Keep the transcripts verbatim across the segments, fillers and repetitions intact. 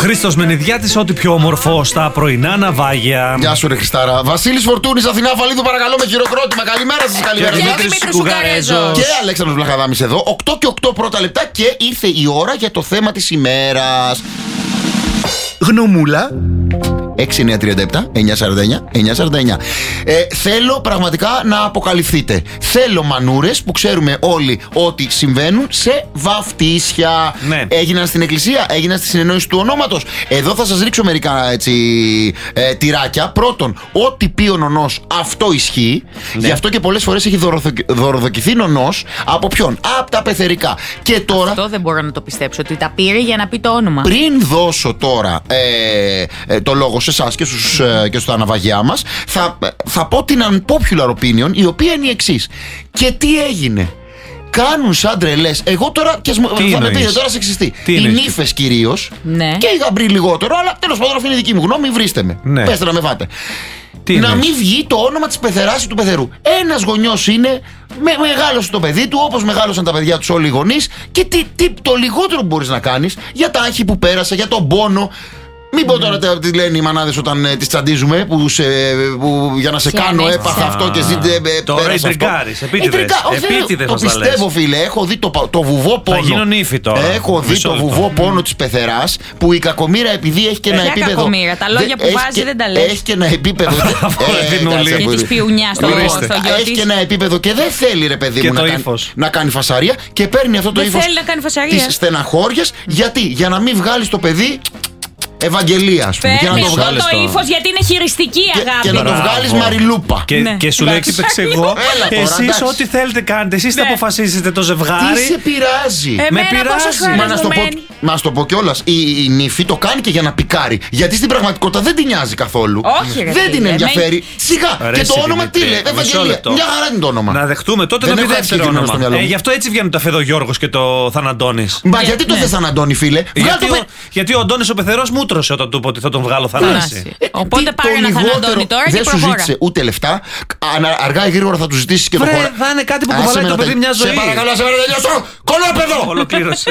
Χρήστος Μενιδιάτης, ό,τι πιο όμορφο στα πρωινά ναυάγια. Γεια σου, ρε Χριστάρα. Βασίλης Φορτούνης, Αθηνά Φαλίδου, παρακαλώ με χειροκρότημα. Καλημέρα σας, καλημέρα σας. Και Δημήτρης Κουκαρέζος. Και Αλέξανδρος Βλαχαδάμης εδώ. οκτώ και οκτώ πρώτα λεπτά και ήρθε η ώρα για το θέμα της ημέρας. Γνωμούλα. έξι εννιά τριάντα επτά εννιά σαράντα εννιά εννιά σαράντα εννιά. Ε, θέλω πραγματικά να αποκαλυφθείτε. Θέλω μανούρες που ξέρουμε όλοι ότι συμβαίνουν σε βαφτίσια. Ναι. Έγιναν στην εκκλησία, έγιναν στη συνεννόηση του ονόματος. Εδώ θα σας ρίξω μερικά έτσι ε, τυράκια. Πρώτον, ό,τι πει ο νονός, αυτό ισχύει. Ναι. Γι' αυτό και πολλές φορές έχει δωροδοκι... δωροδοκηθεί νονός. Από ποιον? Από τα πεθερικά. Και τώρα. Αυτό δεν μπορώ να το πιστέψω, ότι τα πήρε για να πει το όνομα. Πριν δώσω τώρα ε, ε, το λόγο σε εσάς και, στους, ε, και στα ναυαγιά μας, θα, θα πω την unpopular opinion, η οποία είναι η εξής. Και τι έγινε? Κάνουν σαν τρελές. Εγώ τώρα, και τι θα με πείτε τώρα σεξιστή. Οι νύφες κυρίως, ναι, και οι γαμπροί λιγότερο, αλλά τέλος πάντων αυτή είναι η δική μου γνώμη, βρίστε με. Ναι. Πέστε να με φάτε. Τι να μην βγει το όνομα της πεθεράς ή του πεθερού. Ένας γονιός είναι, με, μεγάλωσε το παιδί του, όπως μεγάλωσαν τα παιδιά τους όλοι οι γονείς. Και τι, τι, το λιγότερο που μπορείς να κάνεις για τα άχη που πέρασε, για τον πόνο. Μην πω τώρα mm. τι λένε οι μανάδες όταν ε, τις τσαντίζουμε, που, σε, που για να σε yeah, κάνω έπαθα αυτό και ζείτε. Ε, τώρα ιντριγκάρεις, επίτηδες. Το πιστεύω, φίλε, έχω δει το, το βουβό πόνο. Θα γίνω νύφη τώρα. Έχω δει το βουβό πόνο της πεθεράς, που η κακομοίρα επειδή έχει και ένα επίπεδο. Κακομοίρα, τα λόγια που βάζει δεν τα λέει. Έχει και ένα επίπεδο. Και τη πιουνιά στο γιο της. Έχει και ένα επίπεδο και δεν θέλει, ρε παιδί μου, να κάνει φασαρία και παίρνει αυτό το ύφος της στεναχώριας. Γιατί? Για να μην βγάλει το παιδί Ευαγγελία, ας πούμε. Παίρνει αυτό το ύφος γιατί είναι χειριστική, αγάπη. Και, και να το βγάλεις Μαριλούπα. Και, ναι. και σου λέει, έπαιξε εγώ. Εσείς ό,τι θέλετε κάνετε. Εσείς θα αποφασίσετε το ζευγάρι. Τι σε πειράζει? Εμένα με πειράζει. Μα να στο πω, να στο πω κιόλας. Η, η νύφη το κάνει και για να πικάρει. Γιατί στην πραγματικότητα δεν την νοιάζει καθόλου. Όχι, ρε, δεν την ενδιαφέρει. Σιγά. Ρε, και το όνομα τι λέει? Ευαγγελία. Μια χαρά είναι το όνομα. Να δεχτούμε τότε να πει δεύτερο όνομα. Γι' αυτό έτσι βγαίνουν τα Φεδογιώργος και το Θαναντώνης. Μα γιατί το θες Θαναντώνη, φίλε? Γιατί ο Αντώνης ο Πεθερός μούτρωσε όταν του είπε ότι θα τον βγάλω Θανάση. Ε, οπότε πάρε ένα Θαναντώνη τώρα και προχώρα. Δεν σου ζήτησε ούτε λεφτά. Αργά ή γρήγορα θα του ζητήσεις και το χώρο. Θα είναι κάτι που κουβαλάει το παιδί μια ζωή. Σε παρακαλώ, σε παρακαλώ, τελειώσω. Κολόπεδο! Ολοκλήρωση.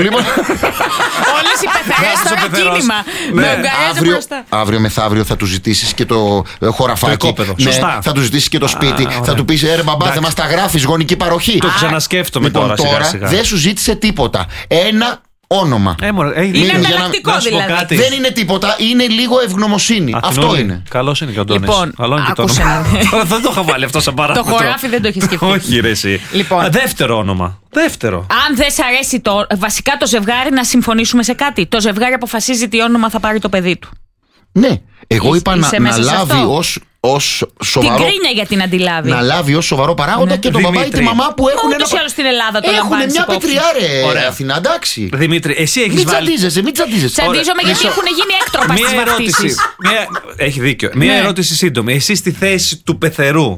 Όλες οι πεθερές τώρα κίνημα. Με ουγγαρέζο μπροστά. Αύριο μεθαύριο θα του ζητήσεις και το χωραφάκι. Σωστά. Θα του ζητήσεις και το σπίτι. Θα του πεις, ρε μπαμπά, δεν μας τα γράφεις, γονική παροχή. Το ξανασκέφτομαι τώρα. Τώρα δεν σου ζήτησε τίποτα. Ένα όνομα. Ε, μωρέ, ε, είναι εναλλακτικό δηλαδή. Κάτι. Δεν είναι τίποτα, είναι λίγο ευγνωμοσύνη. Αθηνώνη. Αυτό είναι. Καλός είναι και ο Αντώνης. Λοιπόν, άκουσε. Δεν το είχα βάλει αυτό σαν παράδειγμα. Το χωράφι δεν το έχει σκεφτεί. Όχι, ρε εσύ. Λοιπόν. Α, δεύτερο όνομα. Δεύτερο. Αν δεν σ' αρέσει το. Βασικά το ζευγάρι, να συμφωνήσουμε σε κάτι. Το ζευγάρι αποφασίζει τι όνομα θα πάρει το παιδί του. Ναι. Εγώ είπα να, να λάβει ως, ως σοβαρό. Την κρίνια για την αντιλάβει. Να λάβει ως σοβαρό παράγοντα, ναι, και τον μπαμπά ή τη μαμά που έχουν. Ούτως ή άλλως στην Ελλάδα το λαμβάνεις. Έχουν μια πετριά, ρε. Ωραία. Αθηνά, εντάξει. Δημήτρη, εσύ έχεις μην βάλει. Τσαντίζεσαι, μην τσαντίζεσαι. Τσαντίζομαι γιατί έχουν γίνει έκτροπα στις βαφτίσεις. Έχει δίκιο. Μία ερώτηση σύντομη. Εσύ στη θέση του πεθερού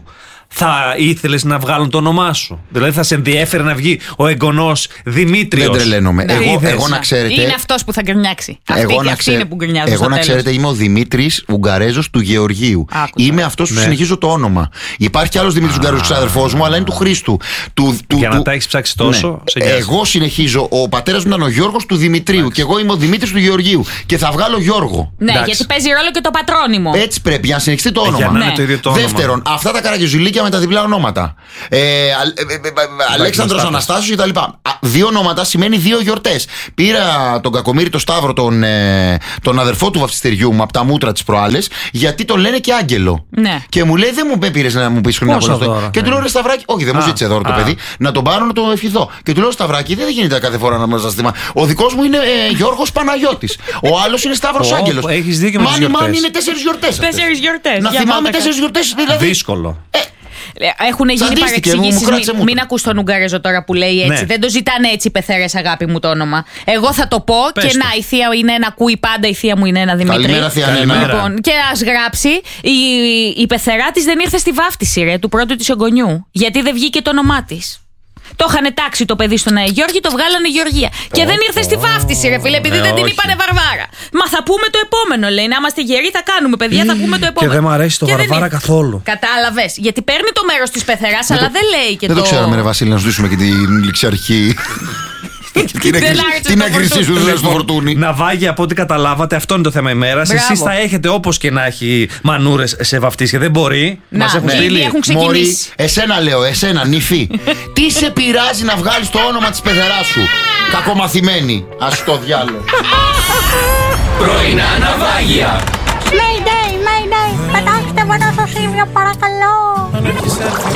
θα ήθελες να βγάλουν το όνομά σου? Δηλαδή θα σε ενδιέφερε να βγει ο εγγονός Δημήτριος? Δεν τρελαίνομαι. Ναι. Εγώ, εγώ να ξέρετε. Είναι αυτός που θα γκρινιάξει. Εγώ, να, ξέ... είναι που εγώ να ξέρετε, είμαι ο Δημήτρης Ουγγαρέζος του Γεωργίου. Άκουσα. Είμαι αυτός που ναι. συνεχίζω το όνομα. Υπάρχει κι άλλος Δημήτρης Ουγγαρέζος, ξάδερφός μου, αλλά είναι του Χρήστου. Του, του, Για του... να τα έχεις ψάξει τόσο. Ναι. Εγώ συνεχίζω. Ο πατέρας μου ήταν ο Γιώργος του Δημητρίου. Άξι. Και εγώ είμαι ο Δημήτρης του Γεωργίου. Και θα βγάλω Γιώργο. Ναι, εντάξει. Γιατί παίζει ρόλο και το πατρόνυμο. Έτσι πρέπει για να συνεχιστεί το όνομα. Δεύτερον, αυτά τα καραγκιουζιλίκια με τα διπλά ονόματα. Ε, ε, ε, ε, Αλέξανδρος, Αναστάσιος κτλ. Δύο ονόματα σημαίνει δύο γιορτές. Πήρα τον κακομοίρη το Σταύρο, τον, ε, τον αδερφό του βαφτιστεριού μου, από τα μούτρα τις προάλλες, γιατί τον λένε και Άγγελο. Ναι. Και μου λέει, δεν μου πήρες να μου πεις χρονιά αυτό. Και του λέω, ρε Σταυράκι, όχι, δεν μου ζήτησε δώρο το παιδί, να τον πάρω να τον ευχηθώ. Και του λέω, Σταυράκι, δεν γίνεται κάθε φορά να μας θυμάμαι. Ο δικός μου είναι ε, Γιώργος Παναγιώτης. Ο άλλος είναι Σταύρος Άγγελος. Έχεις δίκιο με τις γιορτές. Μάνι, είναι τέσσερις γιορτές. Τέσσερις γιορτές. Να θυμάμαι τέσσερις γιορτές, δηλαδή. Δύσκολο. Έχουν γίνει παρεξηγήσεις. Μην, μην ακούς τον Ουγγαρέζο τώρα που λέει έτσι. Ναι. Δεν το ζητάνε έτσι οι πεθέρες, αγάπη μου, το όνομα. Εγώ θα το πω. Πες και το. Να, η θεία είναι ένα ακούει πάντα. Η θεία μου είναι ένα Δημήτρη. Καλημέρα, θεία. Λοιπόν, και ας γράψει. Η, η πεθερά της δεν ήρθε στη βάφτιση, ρε, του πρώτου της εγγονιού. Γιατί δεν βγήκε το όνομά της. Το είχαν τάξει το παιδί στον Αγιώργη, το βγάλανε Γεωργία. Oh, και δεν ήρθε oh, στη βάφτιση, ρε φίλε, επειδή oh, δεν την είπανε Βαρβάρα. Μα θα πούμε το επόμενο, λέει. Να είμαστε γεροί, θα κάνουμε, παιδιά, θα πούμε το επόμενο. Και δεν μου αρέσει το και Βαρβάρα καθόλου. Κατάλαβες. Γιατί παίρνει το μέρος της πεθεράς, αλλά δεν λέει και δεν το. Δεν το ξέραμε, ρε Βασίλη, να σου δώσουμε και την ληξιαρχή. Την έγκρισή σου δεν στο φορτούνι. Ναυάγια, από ό,τι καταλάβατε, αυτό είναι το θέμα ημέρας. Εσείς θα έχετε όπως και να έχει μανούρες σε βαφτίσια. Δεν μπορεί. Μας έχουν στείλει. Μωρή, εσένα λέω, εσένα, νυφή. Τι σε πειράζει να βγάλεις το όνομα της πεθεράς σου? Κακομαθημένη. Ας το διάλογο. Πρωινά ναυάγια. Mayday, Mayday, πετάξτε μου ένα σωσίβιο παρακαλώ.